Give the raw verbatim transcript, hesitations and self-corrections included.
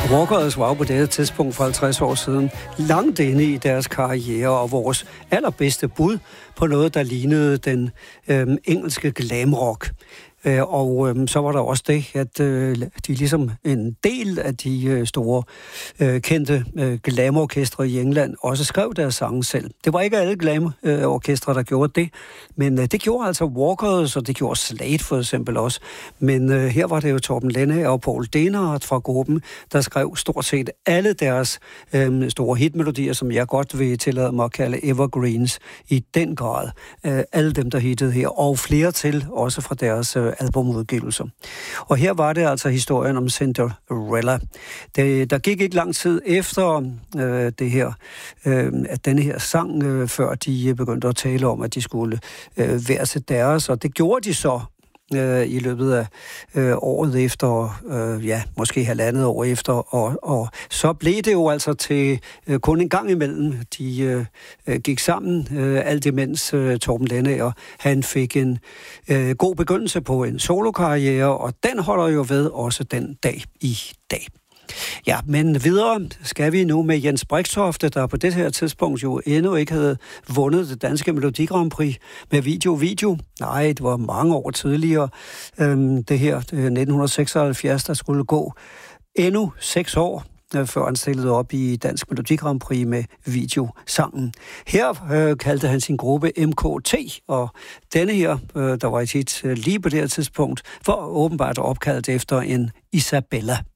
Walkers var på dette tidspunkt for halvtreds år siden langt inde i deres karriere, og vores allerbedste bud på noget, der lignede den øh, engelske glamrock. Øh, og øh, så var der også det, at øh, de ligesom en del af de øh, store øh, kendte øh, glamorkestre i England også skrev deres sange selv. Det var ikke alle glamorkestre, der gjorde det, men øh, det gjorde altså Walkers, og det gjorde Slade for eksempel også. Men øh, her var det jo Torben Lenne og Paul Denhardt fra gruppen, der skrev stort set alle deres øh, store hitmelodier, som jeg godt vil tillade mig at kalde evergreens i den grad. Øh, alle dem, der hittede her, og flere til, også fra deres øh, albumudgivelser. Og her var det altså historien om Cinderella. Det, der gik ikke lang tid efter øh, det her, øh, at denne her sang, øh, før de begyndte at tale om, at de skulle øh, være til deres, og det gjorde de så øh, i løbet af øh, året efter, øh, ja, måske halvandet år efter, og, og så blev det jo altså til øh, kun en gang imellem, de øh, gik sammen, øh, alt imens øh, Torben Lennager, han fik en øh, god begyndelse på en solokarriere, og den holder jo ved også den dag i dag. Ja, men videre skal vi nu med Jens Brixtofte, der på det her tidspunkt jo endnu ikke havde vundet det danske Melodi Grand Prix med Video Video. Nej, det var mange år tidligere. Øhm, det her, det nitten seksoghalvfjerds, der skulle gå endnu seks år, før han stillede op i Dansk Melodi Grand Prix med videosangen. Her øh, kaldte han sin gruppe M K T, og denne her, øh, der var et hit øh, lige på det her tidspunkt, var åbenbart opkaldt efter en Isabella.